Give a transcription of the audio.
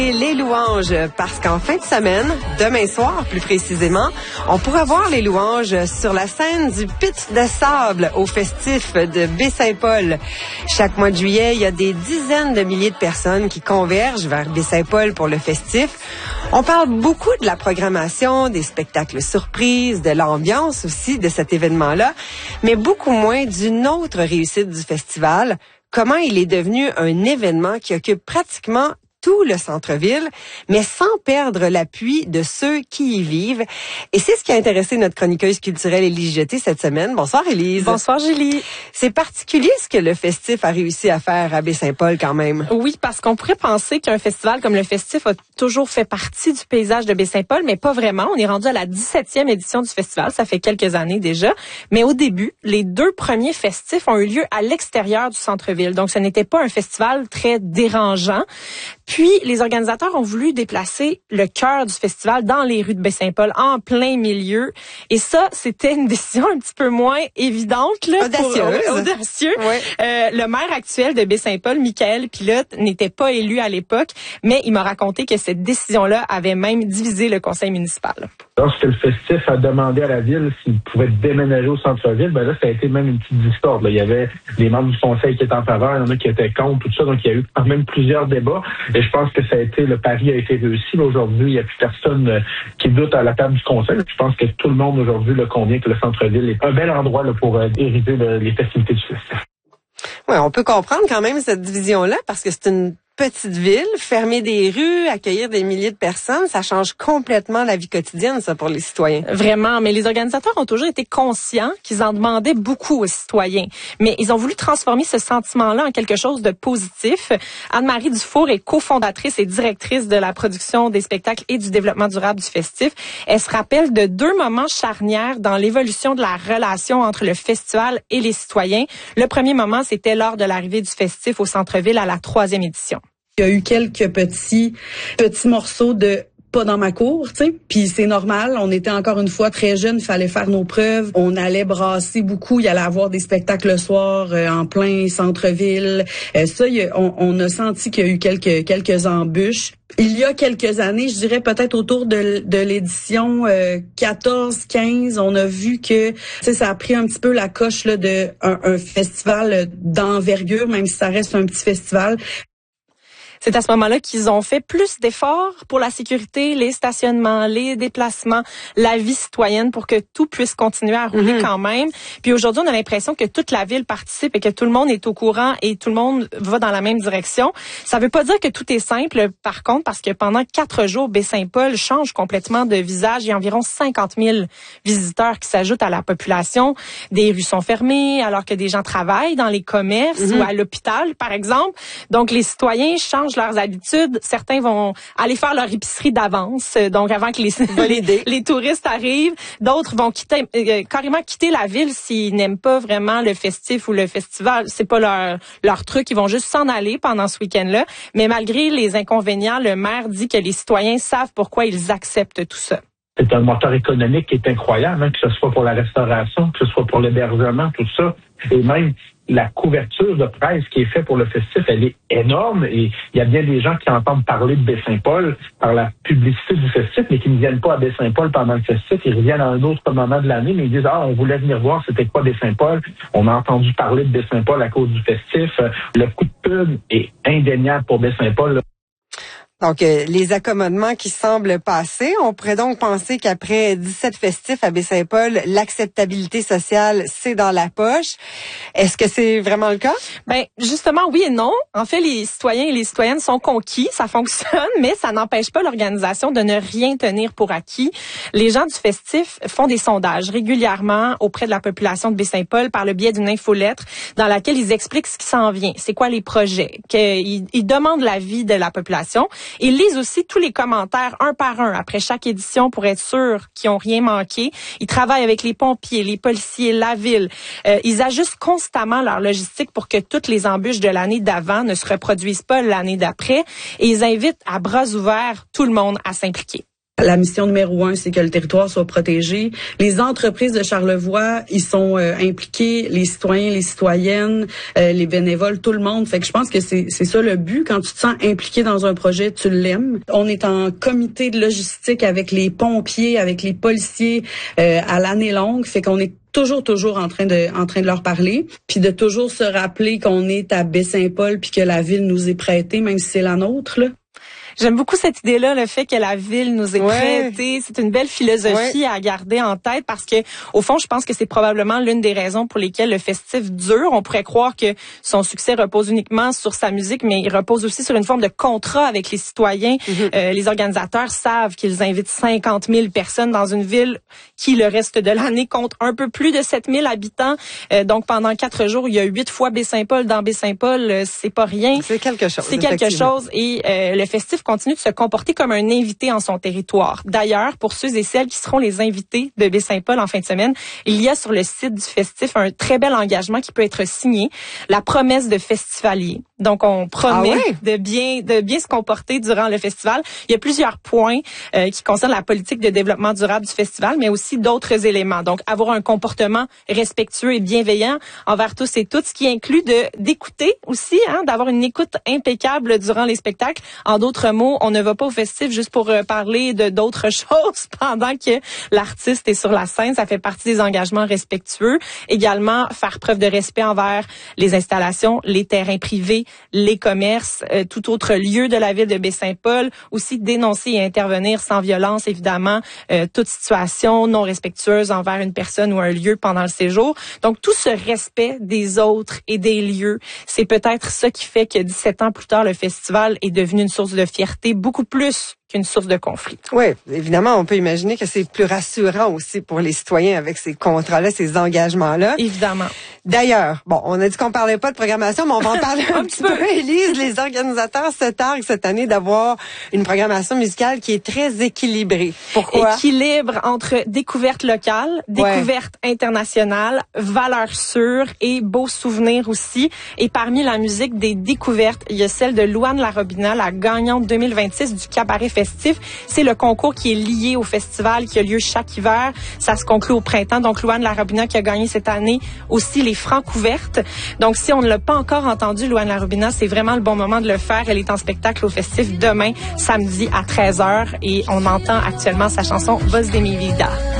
Et les louanges, parce qu'en fin de semaine, demain soir plus précisément, on pourra voir les louanges sur la scène du Pit de Sable au festif de Baie-Saint-Paul. Chaque mois de juillet, il y a des dizaines de milliers de personnes qui convergent vers Baie-Saint-Paul pour le festif. On parle beaucoup de la programmation, des spectacles surprises, de l'ambiance aussi de cet événement-là, mais beaucoup moins d'une autre réussite du festival, comment il est devenu un événement qui occupe pratiquement tout le centre-ville, mais sans perdre l'appui de ceux qui y vivent. Et c'est ce qui a intéressé notre chroniqueuse culturelle Élise Jeté cette semaine. Bonsoir Élise. Bonsoir Julie. C'est particulier ce que le festif a réussi à faire à Baie-Saint-Paul quand même. Oui, parce qu'on pourrait penser qu'un festival comme le festif a toujours fait partie du paysage de Baie-Saint-Paul, mais pas vraiment. On est rendu à la 17e édition du festival, ça fait quelques années déjà. Mais au début, les 2 premiers festifs ont eu lieu à l'extérieur du centre-ville. Donc ce n'était pas un festival très dérangeant. Puis, les organisateurs ont voulu déplacer le cœur du festival dans les rues de Baie-Saint-Paul, en plein milieu. Et ça, c'était une décision un petit peu moins évidente. Là, audacieux. Ouais. Le maire actuel de Baie-Saint-Paul, Michael Pilote, n'était pas élu à l'époque, mais il m'a raconté que cette décision-là avait même divisé le conseil municipal. Lorsque le festif a demandé à la ville s'il pouvait déménager au centre-ville, ben là, ça a été même une petite discorde. Là. Il y avait des membres du conseil qui étaient en faveur, il y en a qui étaient contre, tout ça. Donc, il y a eu quand même plusieurs débats. Et je pense que le pari a été réussi. Là, aujourd'hui, il n'y a plus personne qui doute à la table du conseil. Je pense que tout le monde aujourd'hui convient que le centre-ville est un bel endroit là, pour dériver les festivités du festif. Oui, on peut comprendre quand même cette division-là parce que c'est une petite ville, fermer des rues, accueillir des milliers de personnes, ça change complètement la vie quotidienne, ça, pour les citoyens. Vraiment, mais les organisateurs ont toujours été conscients qu'ils en demandaient beaucoup aux citoyens. Mais ils ont voulu transformer ce sentiment-là en quelque chose de positif. Anne-Marie Dufour est cofondatrice et directrice de la production des spectacles et du développement durable du festif. Elle se rappelle de 2 moments charnières dans l'évolution de la relation entre le festival et les citoyens. Le premier moment, c'était lors de l'arrivée du festif au centre-ville à la 3e édition. Il y a eu quelques petits morceaux de pas dans ma cour, tu sais. Puis c'est normal, on était encore une fois très jeunes, il fallait faire nos preuves. On allait brasser beaucoup, il y allait avoir des spectacles le soir en plein centre-ville. On a senti qu'il y a eu quelques embûches. Il y a quelques années, je dirais peut-être autour de l'édition 14-15, on a vu que ça a pris un petit peu la coche là, de un festival d'envergure, même si ça reste un petit festival. C'est à ce moment-là qu'ils ont fait plus d'efforts pour la sécurité, les stationnements, les déplacements, la vie citoyenne pour que tout puisse continuer à rouler quand même. Puis aujourd'hui, on a l'impression que toute la ville participe et que tout le monde est au courant et tout le monde va dans la même direction. Ça veut pas dire que tout est simple, par contre, parce que pendant 4 jours, Baie-Saint-Paul change complètement de visage. Il y a environ 50 000 visiteurs qui s'ajoutent à la population. Des rues sont fermées alors que des gens travaillent dans les commerces ou à l'hôpital, par exemple. Donc, les citoyens changent leurs habitudes. Certains vont aller faire leur épicerie d'avance, donc avant que les touristes arrivent. D'autres vont carrément quitter la ville s'ils n'aiment pas vraiment le festif ou le festival. C'est pas leur truc. Ils vont juste s'en aller pendant ce week-end-là. Mais malgré les inconvénients, le maire dit que les citoyens savent pourquoi ils acceptent tout ça. C'est un moteur économique qui est incroyable, que ce soit pour la restauration, que ce soit pour l'hébergement, tout ça. Et même la couverture de presse qui est faite pour le festif, elle est énorme. Et il y a bien des gens qui entendent parler de Baie-Saint-Paul par la publicité du festif, mais qui ne viennent pas à Baie-Saint-Paul pendant le festif. Ils reviennent à un autre moment de l'année, mais ils disent « Ah, on voulait venir voir c'était quoi Baie-Saint-Paul. On a entendu parler de Baie-Saint-Paul à cause du festif. » Le coup de pub est indéniable pour Baie-Saint-Paul. Donc, les accommodements qui semblent passer. On pourrait donc penser qu'après 17 festifs à Baie-Saint-Paul, l'acceptabilité sociale, c'est dans la poche. Est-ce que c'est vraiment le cas? Ben, justement, oui et non. En fait, les citoyens et les citoyennes sont conquis, ça fonctionne, mais ça n'empêche pas l'organisation de ne rien tenir pour acquis. Les gens du festif font des sondages régulièrement auprès de la population de Baie-Saint-Paul par le biais d'une infolettre dans laquelle ils expliquent ce qui s'en vient, c'est quoi les projets, qu'ils demandent l'avis de la population. Ils lisent aussi tous les commentaires un par un après chaque édition pour être sûrs qu'ils n'ont rien manqué. Ils travaillent avec les pompiers, les policiers, la ville. Ils ajustent constamment leur logistique pour que toutes les embûches de l'année d'avant ne se reproduisent pas l'année d'après. Et ils invitent à bras ouverts tout le monde à s'impliquer. La mission numéro 1, c'est que le territoire soit protégé. Les entreprises de Charlevoix, ils sont impliqués, les citoyens, les citoyennes, les bénévoles, tout le monde. Fait que je pense que c'est ça le but. Quand tu te sens impliqué dans un projet, tu l'aimes. On est en comité de logistique avec les pompiers, avec les policiers à l'année longue. Fait qu'on est toujours en train de leur parler, puis de toujours se rappeler qu'on est à Baie-Saint-Paul puis que la ville nous est prêtée, même si c'est la nôtre, là. J'aime beaucoup cette idée-là, le fait que la ville nous est prêtée. C'est une belle philosophie à garder en tête parce que, au fond, je pense que c'est probablement l'une des raisons pour lesquelles le festif dure. On pourrait croire que son succès repose uniquement sur sa musique, mais il repose aussi sur une forme de contrat avec les citoyens. Les organisateurs savent qu'ils invitent 50 000 personnes dans une ville qui, le reste de l'année, compte un peu plus de 7 000 habitants. Donc, pendant 4 jours, il y a 8 fois Baie-Saint-Paul. Dans Baie-Saint-Paul, c'est pas rien. C'est quelque chose. C'est quelque chose. Et le festif continue de se comporter comme un invité en son territoire. D'ailleurs, pour ceux et celles qui seront les invités de Baie-Saint-Paul en fin de semaine, il y a sur le site du festif un très bel engagement qui peut être signé, la promesse de festivalier. Donc, on promet de bien se comporter durant le festival. Il y a plusieurs points qui concernent la politique de développement durable du festival, mais aussi d'autres éléments. Donc, avoir un comportement respectueux et bienveillant envers tous et toutes, ce qui inclut d'écouter aussi, d'avoir une écoute impeccable durant les spectacles. En d'autres mots, on ne va pas au festif juste pour parler de d'autres choses pendant que l'artiste est sur la scène. Ça fait partie des engagements respectueux. Également, faire preuve de respect envers les installations, les terrains privés, les commerces, tout autre lieu de la ville de Baie-Saint-Paul. Aussi dénoncer et intervenir sans violence, évidemment, toute situation non respectueuse envers une personne ou un lieu pendant le séjour. Donc, tout ce respect des autres et des lieux, c'est peut-être ça qui fait que 17 ans plus tard, le festival est devenu une source de fierté, beaucoup plus qu'une source de conflit. Oui, évidemment, on peut imaginer que c'est plus rassurant aussi pour les citoyens avec ces contrats-là, ces engagements-là. Évidemment. D'ailleurs, bon, on a dit qu'on parlait pas de programmation, mais on va en parler un petit peu. Élise, les organisateurs se targuent cette année d'avoir une programmation musicale qui est très équilibrée. Pourquoi? Équilibre entre découverte locale, découverte internationale, valeurs sûres et beaux souvenirs aussi. Et parmi la musique des découvertes, il y a celle de Louane Larobina, la gagnante 2026 du Cabaret Festif. C'est le concours qui est lié au festival qui a lieu chaque hiver. Ça se conclut au printemps. Donc, Louane Larobina qui a gagné cette année aussi les Francouvertes. Donc, si on ne l'a pas encore entendu, Louane Larobina, c'est vraiment le bon moment de le faire. Elle est en spectacle au festif demain, samedi à 13h. Et on entend actuellement sa chanson « Voz de mi vida ».